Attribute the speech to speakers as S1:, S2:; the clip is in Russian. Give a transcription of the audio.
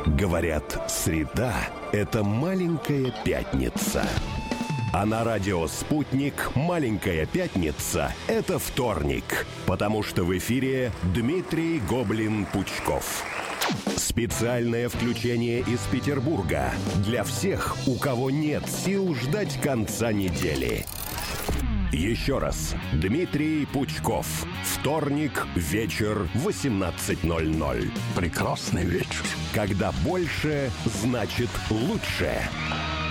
S1: Говорят, среда – это маленькая пятница. А на радио «Спутник» маленькая пятница – это вторник, потому что в эфире Дмитрий Гоблин-Пучков. Специальное включение из Петербурга для всех, у кого нет сил ждать конца недели. Еще раз, Дмитрий Пучков. Вторник, вечер, 18:00.
S2: Прекрасный вечер.
S1: Когда больше значит лучше.